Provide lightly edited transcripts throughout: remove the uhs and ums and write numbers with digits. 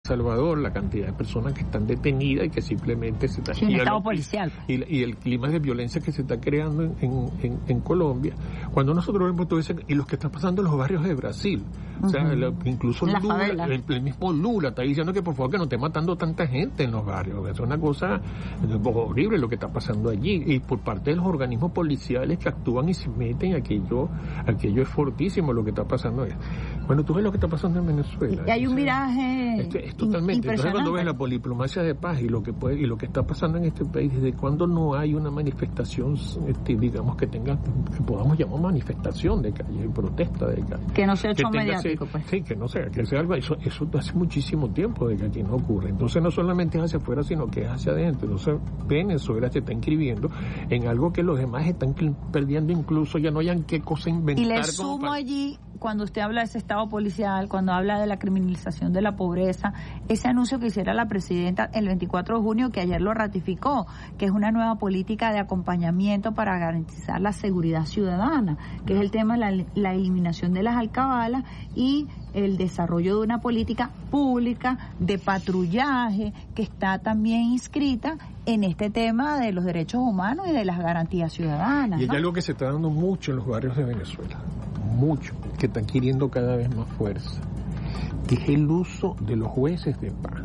Salvador, la cantidad de personas que están detenidas y que simplemente se está... Sí, un estado policial. Y el clima de violencia que se está creando en Colombia. Cuando nosotros vemos todo eso, y lo que está pasando en los barrios de Brasil, o sea, incluso Lula, el mismo Lula está diciendo que por favor que no esté matando tanta gente en los barrios. Es una cosa horrible lo que está pasando allí. Y por parte de los organismos policiales que actúan y se meten, aquello es fortísimo lo que está pasando. Bueno, tú ves lo que está pasando en Venezuela. Y hay un viraje es totalmente. Entonces cuando ves la polidiplomacia de paz y lo que está pasando en este país, desde cuando no hay una manifestación, digamos que podamos llamar manifestación de calle, protesta de calle. Que no sea hecho mediático, pues. Sí, que sea algo, eso hace muchísimo tiempo de que aquí no ocurre. Entonces no solamente es hacia afuera, sino que es hacia adentro. Entonces Venezuela se está inscribiendo en algo que los demás están perdiendo, incluso ya no hayan qué cosa inventar. Y le sumo allí, cuando usted habla de ese estado policial, cuando habla de la criminalización de la pobreza, ese anuncio que hiciera la presidenta el 24 de junio, que ayer lo ratificó, que es una nueva política de acompañamiento para garantizar la seguridad ciudadana, que es el tema de la eliminación de las alcabalas y el desarrollo de una política pública de patrullaje que está también inscrita en este tema de los derechos humanos y de las garantías ciudadanas. Y hay algo que se está dando mucho en los barrios de Venezuela, mucho, que está adquiriendo cada vez más fuerza, que es el uso de los jueces de paz,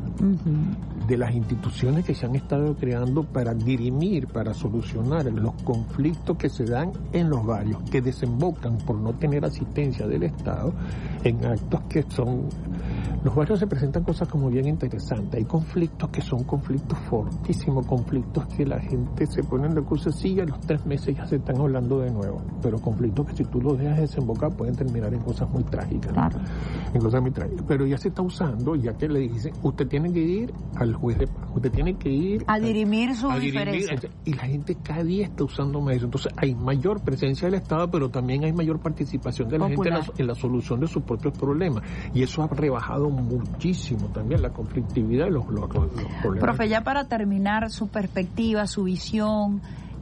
de las instituciones que se han estado creando para dirimir, para solucionar los conflictos que se dan en los barrios, que desembocan por no tener asistencia del Estado en actos que son... Los barrios se presentan cosas como bien interesantes. Hay conflictos que son conflictos fortísimos, conflictos que la gente se pone en recursos y a los 3 meses ya se están hablando de nuevo. Pero conflictos que si tú los dejas desembocar pueden terminar en cosas muy trágicas. Claro. En cosas muy trágicas. Pero ya se está usando, ya que le dicen, usted tiene que ir al juez de paz, usted tiene que ir a dirimir sus diferencias. Y la gente cada día está usando más eso. Entonces hay mayor presencia del Estado, pero también hay mayor participación de la gente en la solución de sus propios problemas. Y eso ha rebajado muchísimo también la conflictividad y los problemas. Profe, ya para terminar, su perspectiva, su visión,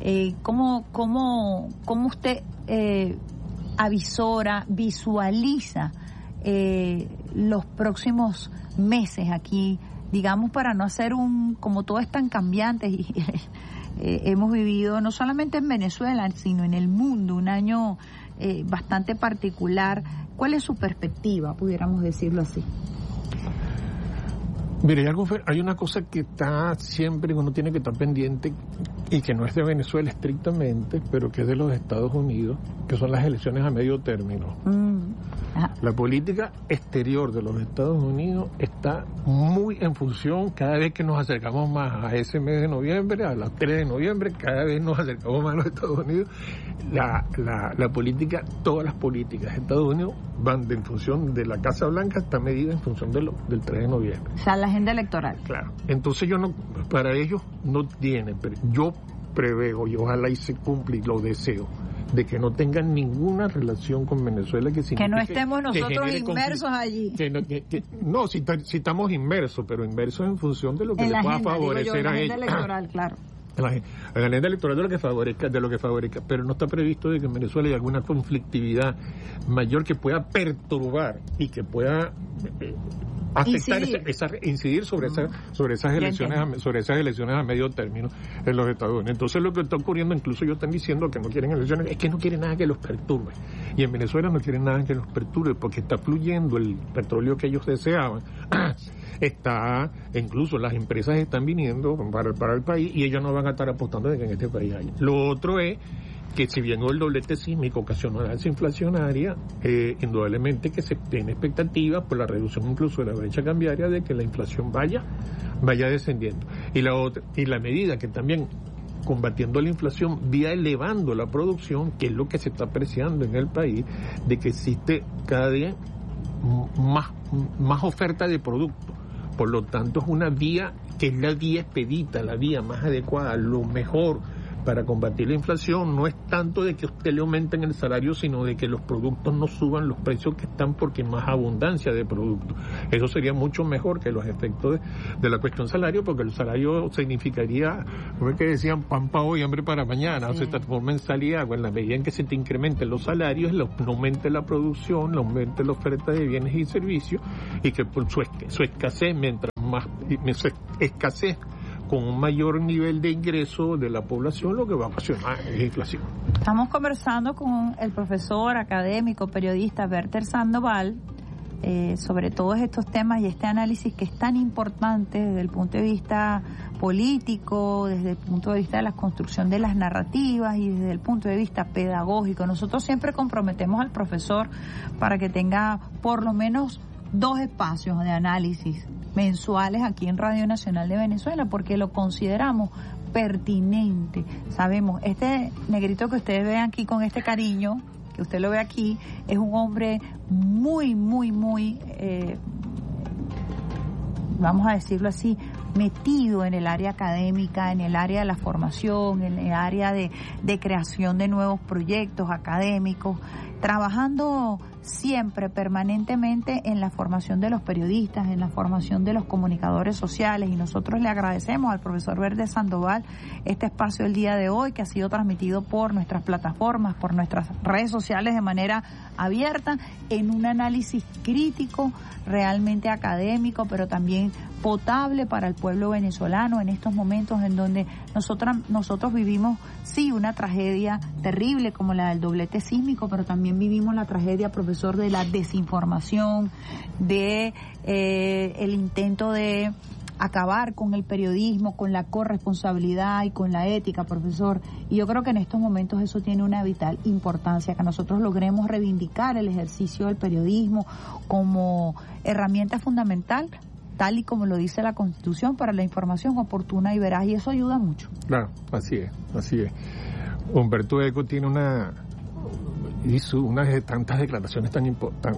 ¿cómo usted avisora, visualiza los próximos meses aquí, digamos, para no hacer como todo es tan cambiante y hemos vivido no solamente en Venezuela, sino en el mundo, un año bastante particular? ¿Cuál es su perspectiva, pudiéramos decirlo así? Mire, hay una cosa que está siempre, uno tiene que estar pendiente y que no es de Venezuela estrictamente, pero que es de los Estados Unidos, que son las elecciones a medio término. La política exterior de los Estados Unidos está muy en función, cada vez que nos acercamos más a ese mes de noviembre, a las 3 de noviembre, cada vez nos acercamos más a los Estados Unidos. La política, todas las políticas de Estados Unidos van en función de la Casa Blanca, está medida en función del 3 de noviembre. O sea, la agenda electoral. Claro. Entonces para ellos no tiene, pero yo preveo y ojalá y se cumpla y lo deseo, de que no tengan ninguna relación con Venezuela, que no estemos nosotros inmersos allí. No, si estamos inmersos, pero inmersos en función de lo que les pueda favorecer a ellos. Electoral, claro. La agenda electoral de lo que favorezca, pero no está previsto de que en Venezuela hay alguna conflictividad mayor que pueda perturbar y que pueda afectar, incidir sobre esas elecciones a medio término en los Estados Unidos. Entonces lo que está ocurriendo, incluso ellos están diciendo que no quieren elecciones, es que no quieren nada que los perturbe. Y en Venezuela no quieren nada que los perturbe porque está fluyendo el petróleo que ellos deseaban. Incluso las empresas están viniendo para el país y ellos no van a estar apostando de que en este país haya. Lo otro es que si bien el doblete sísmico ocasionó una alza inflacionaria, indudablemente que se tiene expectativas por la reducción incluso de la brecha cambiaria de que la inflación vaya descendiendo. Y la medida que también combatiendo la inflación vía elevando la producción, que es lo que se está apreciando en el país, de que existe cada día más oferta de productos. Por lo tanto, es una vía que es la vía expedita, la vía más adecuada, lo mejor para combatir la inflación. No es tanto de que usted le aumenten el salario, sino de que los productos no suban los precios que están porque hay más abundancia de productos. Eso sería mucho mejor que los efectos de la cuestión salario, porque el salario significaría, como es que decían, pan para hoy, hambre para mañana. Sí. O sea, se transforma en sal y agua. En la medida en que se te incrementen los salarios, no aumente la producción, no aumente la oferta de bienes y servicios, y que por su escasez, mientras más escasez, con un mayor nivel de ingreso de la población, lo que va a ocasionar es inflación. Estamos conversando con el profesor, académico, periodista Werther Sandoval sobre todos estos temas y este análisis que es tan importante desde el punto de vista político, desde el punto de vista de la construcción de las narrativas y desde el punto de vista pedagógico. Nosotros siempre comprometemos al profesor para que tenga por lo menos 2 espacios de análisis mensuales aquí en Radio Nacional de Venezuela, porque lo consideramos pertinente. Sabemos, este negrito que ustedes ven aquí con este cariño, que usted lo ve aquí, es un hombre muy, vamos a decirlo así, metido en el área académica, en el área de la formación, en el área de creación de nuevos proyectos académicos, trabajando siempre, permanentemente en la formación de los periodistas, en la formación de los comunicadores sociales, y nosotros le agradecemos al profesor Werther Sandoval este espacio el día de hoy, que ha sido transmitido por nuestras plataformas, por nuestras redes sociales de manera abierta, en un análisis crítico, realmente académico, pero también potable para el pueblo venezolano en estos momentos en donde nosotros vivimos, sí, una tragedia terrible como la del doblete sísmico, pero también vivimos la tragedia, profesor, de la desinformación, de el intento de acabar con el periodismo, con la corresponsabilidad y con la ética, profesor. Y yo creo que en estos momentos eso tiene una vital importancia, que nosotros logremos reivindicar el ejercicio del periodismo como herramienta fundamental, tal y como lo dice la Constitución, para la información oportuna y veraz, y eso ayuda mucho. Claro, así es. Humberto Eco tiene hizo una de tantas declaraciones tan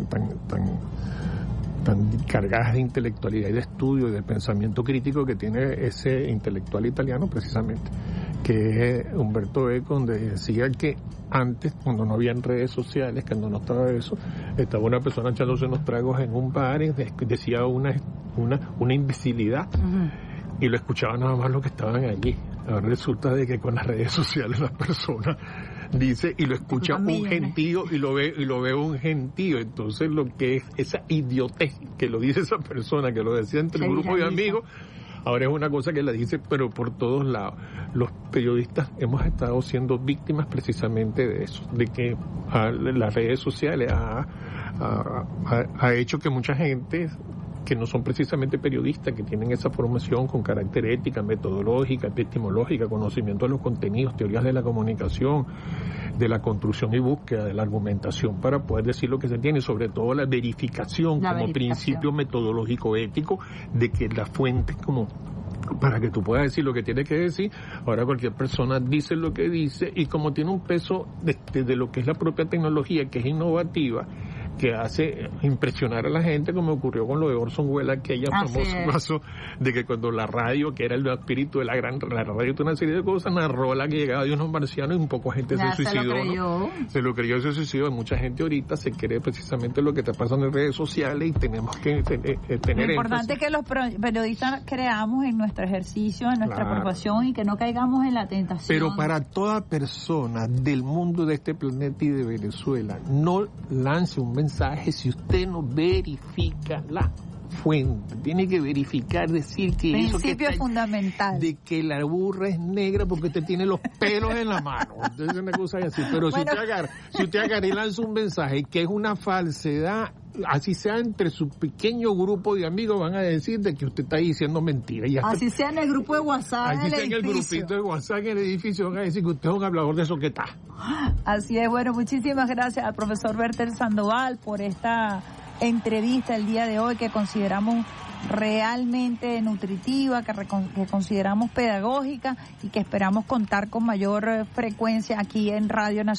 cargadas de intelectualidad y de estudio y de pensamiento crítico que tiene ese intelectual italiano, precisamente, que es Humberto Eco, donde decía que antes, cuando no habían redes sociales, cuando no estaba eso, estaba una persona echándose unos tragos en un bar y decía una imbecilidad, y lo escuchaban nada más los que estaban allí. Ahora resulta de que con las redes sociales la persona dice y lo escucha un gentío y lo ve un gentío. Entonces lo que es esa idiotez que lo dice esa persona, que lo decía entre el grupo de amigos, ahora es una cosa que la dice pero por todos lados. Los periodistas hemos estado siendo víctimas precisamente de eso, de que las redes sociales ha hecho que mucha gente que no son precisamente periodistas, que tienen esa formación con carácter ética, metodológica, epistemológica, conocimiento de los contenidos, teorías de la comunicación, de la construcción y búsqueda, de la argumentación para poder decir lo que se tiene, sobre todo la verificación como principio metodológico ético de que la fuente como para que tú puedas decir lo que tienes que decir. Ahora cualquier persona dice lo que dice, y como tiene un peso de lo que es la propia tecnología, que es innovativa, que hace impresionar a la gente, como ocurrió con lo de Orson Welles, aquella famoso caso de que cuando la radio, que era el espíritu de la radio, una serie de cosas, narró la llegada de unos marcianos y un poco gente se suicidó, se lo creyó, se suicidó. Mucha gente ahorita se cree precisamente lo que está pasando en redes sociales, y tenemos que tener lo importante es que los periodistas creamos en nuestro ejercicio, en nuestra profesión, y que no caigamos en la tentación. Pero para toda persona del mundo, de este planeta y de Venezuela, no lance un mensaje si usted no verifica la fuente. Tiene que verificar, decir que principio eso que está, fundamental, de que la burra es negra porque usted tiene los pelos en la mano. Entonces una cosa así. Pero bueno, si usted agarra y lanza un mensaje que es una falsedad, así sea entre su pequeño grupo de amigos, van a decir de que usted está diciendo mentira. Y así sea en el grupo de WhatsApp, así sea en el grupito de WhatsApp en el edificio, van a decir que usted es un hablador de eso que está. Así es. Bueno, muchísimas gracias al profesor Werther Sandoval por esta entrevista el día de hoy, que consideramos realmente nutritiva, que consideramos pedagógica, y que esperamos contar con mayor frecuencia aquí en Radio Nacional.